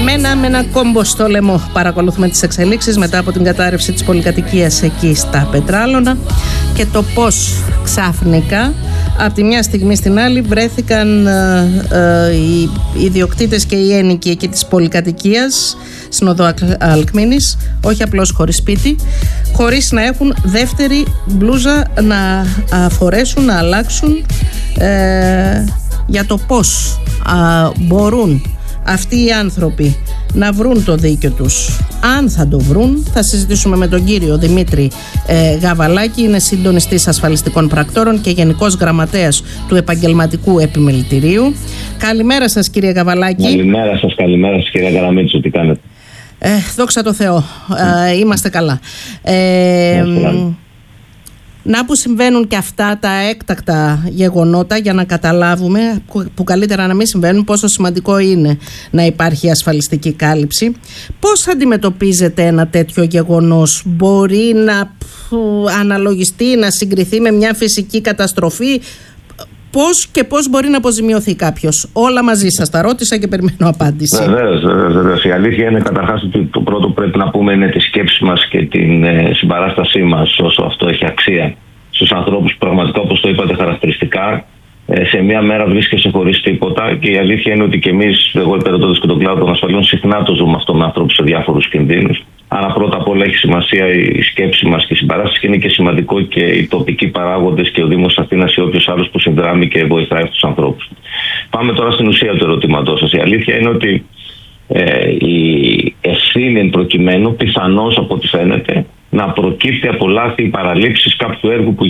Μένα με ένα κόμπο στο λαιμό παρακολουθούμε τις εξελίξεις μετά από την κατάρρευση της πολυκατοικίας εκεί στα Πετράλωνα και το πώς ξαφνικά από τη μια στιγμή στην άλλη βρέθηκαν οι ιδιοκτήτες και οι ένοικοι εκεί της πολυκατοικίας στην οδό Αλκμήνης, όχι απλώς χωρίς σπίτι, χωρίς να έχουν δεύτερη μπλούζα να φορέσουν, να αλλάξουν, για το πώς μπορούν αυτοί οι άνθρωποι να βρουν το δίκιο τους. Αν θα το βρουν, θα συζητήσουμε με τον κύριο Δημήτρη Γαβαλάκη, είναι συντονιστής ασφαλιστικών πρακτόρων και γενικός γραμματέας του Επαγγελματικού Επιμελητηρίου. Καλημέρα σας, κύριε Γαβαλάκη. Καλημέρα σας κύριε Καραμίτσου, τι κάνετε? Δόξα τω Θεώ, είμαστε καλά. Να που συμβαίνουν και αυτά τα έκτακτα γεγονότα για να καταλάβουμε, που καλύτερα να μην συμβαίνουν, πόσο σημαντικό είναι να υπάρχει ασφαλιστική κάλυψη. Πώς αντιμετωπίζετε ένα τέτοιο γεγονός? Μπορεί να αναλογιστεί, να συγκριθεί με μια φυσική καταστροφή? Πώς μπορεί να αποζημιωθεί κάποιος? Όλα μαζί σας τα ρώτησα και περιμένω απάντηση. Βεβαίως. Η αλήθεια είναι καταρχάς ότι το πρώτο που πρέπει να πούμε είναι τη σκέψη μας και την συμπαράστασή μας, όσο αυτό έχει αξία, στους ανθρώπους που πραγματικά, όπως το είπατε χαρακτηριστικά, σε μία μέρα βρίσκεσαι χωρίς τίποτα. Και η αλήθεια είναι ότι και εμείς, εγώ υπηρετώντας και τον κλάδο των ασφαλιών, συχνά το ζούμε αυτό με ανθρώπους σε διάφορους κινδύνους. Άρα πρώτα απ' όλα έχει σημασία η σκέψη μας και η συμπαράσταση, και είναι και σημαντικό και οι τοπικοί παράγοντες και ο Δήμος Αθήνας ή όποιος άλλος που συνδράμει και βοηθάει αυτούς τους ανθρώπους. Πάμε τώρα στην ουσία του ερωτήματός σας. Η αλήθεια είναι ότι η ευθύνη εν προκειμένου, πιθανώς από ό,τι φαίνεται, να προκύπτει από λάθη ή παραλήψεις κάποιου έργου που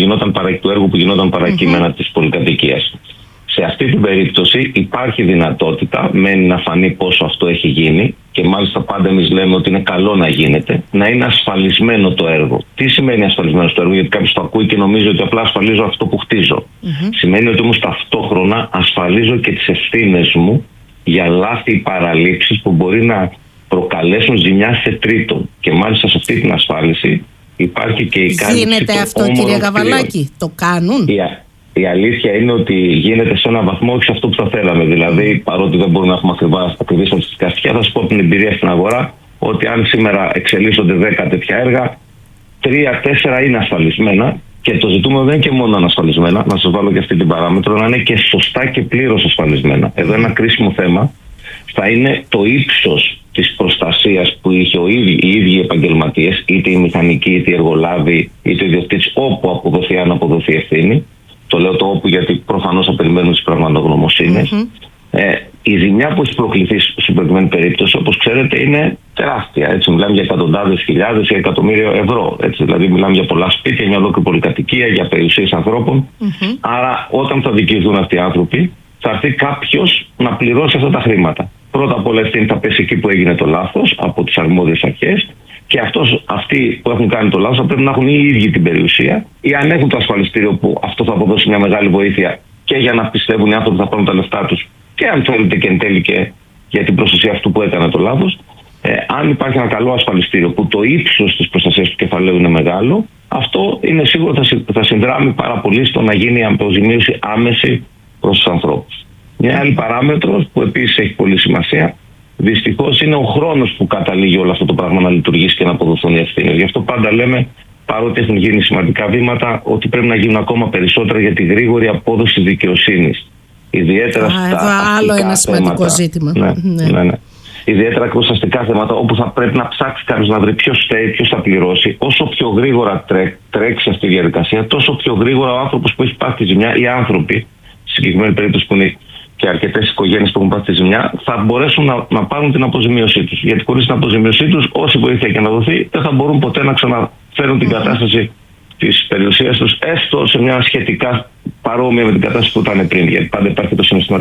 γινόταν παρακείμενα της πολυκατοικίας. Σε αυτή την περίπτωση υπάρχει δυνατότητα μένει να φανεί πόσο αυτό έχει γίνει, και μάλιστα πάντα εμείς λέμε ότι είναι καλό να γίνεται, να είναι ασφαλισμένο το έργο. Τι σημαίνει ασφαλισμένο το έργο? Γιατί κάποιος το ακούει και νομίζει ότι απλά ασφαλίζω αυτό που χτίζω. Σημαίνει ότι όμως ταυτόχρονα ασφαλίζω και τις ευθύνες μου για λάθη ή παραλήψεις που μπορεί να προκαλέσουν ζημιά σε τρίτον. Και μάλιστα σε αυτή την ασφάλιση υπάρχει και η κάλυψη. Γίνεται αυτό, κύριε Γαβαλάκη? Το κάνουν? Η αλήθεια είναι ότι γίνεται σε έναν βαθμό, όχι σε αυτό που θα θέλαμε. Δηλαδή, παρότι δεν μπορούμε να έχουμε ακριβή στατιστικά στοιχεία, θα σας πω από την εμπειρία στην αγορά ότι αν σήμερα εξελίσσονται 10 τέτοια έργα, 3-4 είναι ασφαλισμένα. Και το ζητούμενο δεν είναι και μόνο ανασφαλισμένα, να σας βάλω και αυτή την παράμετρο, να είναι και σωστά και πλήρως ασφαλισμένα. Εδώ ένα κρίσιμο θέμα θα είναι το ύψος της προστασίας που είχε οι ίδιοι επαγγελματίες, είτε οι μηχανικοί, είτε οι εργολάβοι, είτε ο ιδιοκτήτης, όπου αποδοθεί, αν αποδοθεί ευθύνη. Το λέω το όπου γιατί προφανώς θα περιμένουν τις πραγματογνωμοσύνες. Η ζημιά που έχει προκληθεί στην προκειμένη περίπτωση, όπως ξέρετε, είναι τεράστια. Έτσι, μιλάμε για εκατοντάδες χιλιάδες ή εκατομμύριο ευρώ. Έτσι, δηλαδή, μιλάμε για πολλά σπίτια, μια ολόκληρη πολυκατοικία, για περιουσίες ανθρώπων. Άρα, όταν θα δικαιωθούν αυτοί οι άνθρωποι, θα έρθει κάποιος να πληρώσει αυτά τα χρήματα. Πρώτα απ' όλα, ευθύνη θα πέσει εκεί που έγινε το λάθος από τις αρμόδιες αρχές. Και αυτοί που έχουν κάνει το λάθος θα πρέπει να έχουν οι ίδιοι την περιουσία, ή αν έχουν το ασφαλιστήριο που αυτό θα αποδώσει μια μεγάλη βοήθεια και για να πιστεύουν οι άνθρωποι θα πάρουν τα λεφτά τους, και αν θέλετε και εν τέλει και για την προστασία αυτού που έκανε το λάθος. Αν υπάρχει ένα καλό ασφαλιστήριο που το ύψος της προστασίας του κεφαλαίου είναι μεγάλο, αυτό είναι σίγουρο θα συνδράμει πάρα πολύ στο να γίνει η αποζημίωση άμεση προς τους ανθρώπους. Μια άλλη παράμετρος που επίσης έχει πολύ σημασία, δυστυχώς, είναι ο χρόνος που καταλήγει όλο αυτό το πράγμα να λειτουργήσει και να αποδοθούν οι ευθύνες. Γι' αυτό πάντα λέμε, παρότι έχουν γίνει σημαντικά βήματα, ότι πρέπει να γίνουν ακόμα περισσότερα για τη γρήγορη απόδοση δικαιοσύνης. Ιδιαίτερα άλλο ένα σημαντικό ζήτημα. Ναι. Ιδιαίτερα ακριβώς στα αστικά θέματα, όπου θα πρέπει να ψάξει κάποιος να βρει ποιος φταίει, ποιος θα πληρώσει. Όσο πιο γρήγορα τρέξει αυτή η διαδικασία, τόσο πιο γρήγορα ο άνθρωπος που έχει πάθει τη ζημιά, οι άνθρωποι, στη συγκεκριμένη περίπτωση που είναι και αρκετές οικογένειες που έχουν πάθει τη ζημιά, θα μπορέσουν να πάρουν την αποζημίωσή τους. Γιατί χωρίς την αποζημίωσή τους, όση βοήθεια και να δοθεί, δεν θα μπορούν ποτέ να ξαναφέρουν την κατάσταση της περιουσίας τους, έστω σε μια σχετικά παρόμοια με την κατάσταση που ήταν πριν. Γιατί πάντα υπάρχει το συναισθημα